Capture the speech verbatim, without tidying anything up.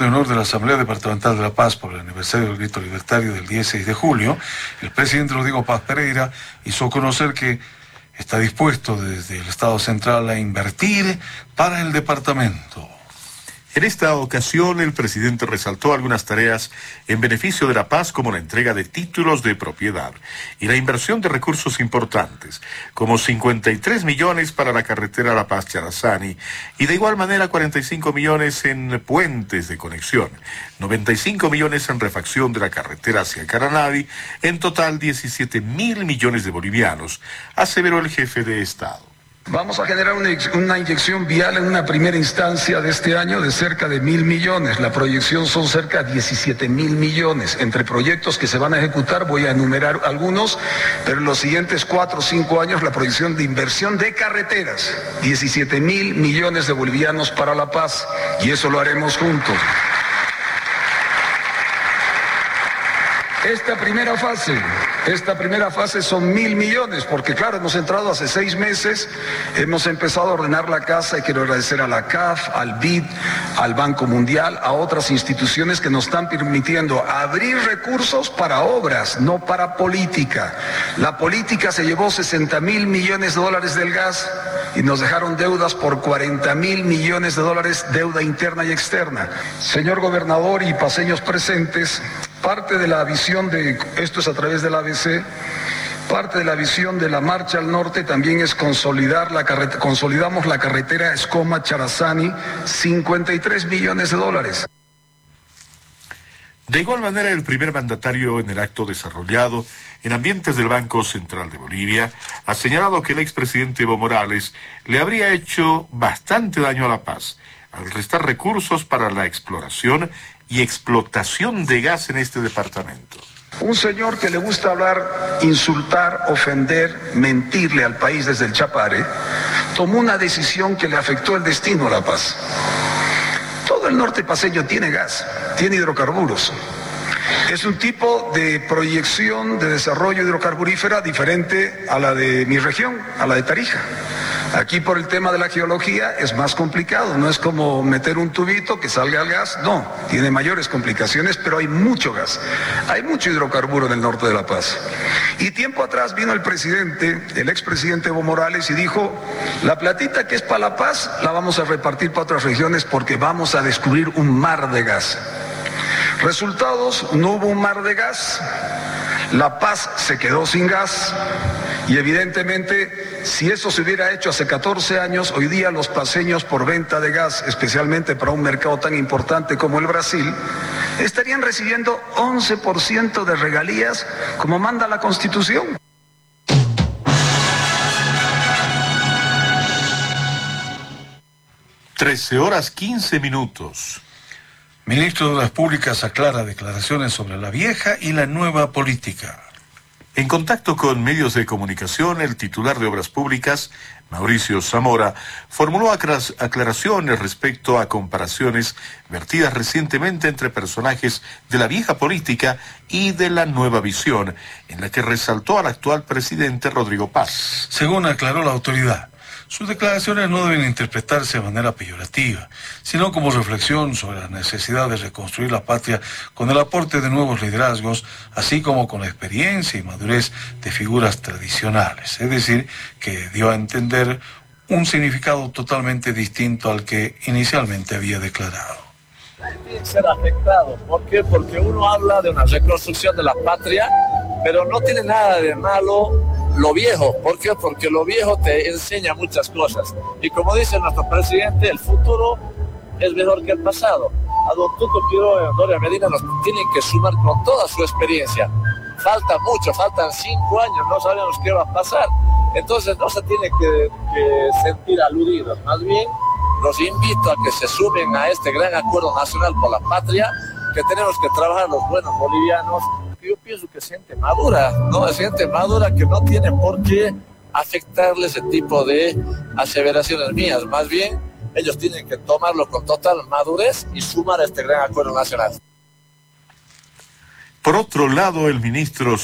En honor de la Asamblea Departamental de La Paz por el aniversario del Grito Libertario del dieciséis de julio, el presidente Rodrigo Paz Pereira hizo conocer que está dispuesto desde el Estado Central a invertir para el departamento. En esta ocasión, el presidente resaltó algunas tareas en beneficio de La Paz, como la entrega de títulos de propiedad y la inversión de recursos importantes, como cincuenta y tres millones para la carretera La Paz-Charazani y de igual manera cuarenta y cinco millones en puentes de conexión, noventa y cinco millones en refacción de la carretera hacia Caranadi, en total diecisiete mil millones de bolivianos, aseveró el jefe de Estado. Vamos a generar una, una inyección vial en una primera instancia de este año de cerca de mil millones. La proyección son cerca de diecisiete mil millones. Entre proyectos que se van a ejecutar, voy a enumerar algunos, pero en los siguientes cuatro o cinco años la proyección de inversión de carreteras, diecisiete mil millones de bolivianos para La Paz, y eso lo haremos juntos. Esta primera fase, esta primera fase son mil millones, porque claro, hemos entrado hace seis meses, hemos empezado a ordenar la casa y quiero agradecer a la C A F, al B I D, al Banco Mundial, a otras instituciones que nos están permitiendo abrir recursos para obras, no para política. La política se llevó sesenta mil millones de dólares del gas y nos dejaron deudas por cuarenta mil millones de dólares, deuda interna y externa. Señor gobernador y paseños presentes, parte de la visión de, esto es a través del A B C, parte de la visión de la Marcha al Norte también es consolidar la carretera, consolidamos la carretera Escoma-Charazani, cincuenta y tres millones de dólares. De igual manera, el primer mandatario en el acto desarrollado en ambientes del Banco Central de Bolivia ha señalado que el expresidente Evo Morales le habría hecho bastante daño a La Paz al restar recursos para la exploración y explotación de gas en este departamento. Un señor que le gusta hablar, insultar, ofender, mentirle al país desde el Chapare, tomó una decisión que le afectó el destino a La Paz. Todo el norte paceño tiene gas, tiene hidrocarburos. Es un tipo de proyección de desarrollo hidrocarburífera diferente a la de mi región, a la de Tarija. Aquí por el tema de la geología es más complicado, no es como meter un tubito que salga el gas, no, tiene mayores complicaciones, pero hay mucho gas, hay mucho hidrocarburo en el norte de La Paz. Y tiempo atrás vino el presidente, el expresidente Evo Morales, y dijo, la platita que es para La Paz la vamos a repartir para otras regiones porque vamos a descubrir un mar de gas. Resultados, no hubo un mar de gas, La Paz se quedó sin gas y evidentemente si eso se hubiera hecho hace catorce años, hoy día los paceños por venta de gas, especialmente para un mercado tan importante como el Brasil, estarían recibiendo once por ciento de regalías como manda la Constitución. trece horas quince minutos. Ministro de Obras Públicas aclara declaraciones sobre la vieja y la nueva política. En contacto con medios de comunicación, el titular de Obras Públicas, Mauricio Zamora, formuló aclaraciones respecto a comparaciones vertidas recientemente entre personajes de la vieja política y de la nueva visión, en la que resaltó al actual presidente Rodrigo Paz. Según aclaró la autoridad, sus declaraciones no deben interpretarse de manera peyorativa, sino como reflexión sobre la necesidad de reconstruir la patria con el aporte de nuevos liderazgos, así como con la experiencia y madurez de figuras tradicionales. Es decir, que dio a entender un significado totalmente distinto al que inicialmente había declarado. Tiene que ser afectado. ¿Por qué? Porque uno habla de una reconstrucción de la patria, pero no tiene nada de malo lo viejo. ¿Por qué? Porque lo viejo te enseña muchas cosas. Y como dice nuestro presidente, el futuro es mejor que el pasado. A don Tuto Quiroga y Doria Medina nos tienen que sumar con toda su experiencia. Falta mucho, faltan cinco años, no sabemos qué va a pasar. Entonces no se tiene que, que sentir aludidos. Más bien, los invito a que se sumen a este gran acuerdo nacional por la patria, que tenemos que trabajar los buenos bolivianos. Yo pienso que es gente madura, ¿no? Es gente madura que no tiene por qué afectarle ese tipo de aseveraciones mías. Más bien, ellos tienen que tomarlo con total madurez y sumar a este gran acuerdo nacional. Por otro lado, el ministro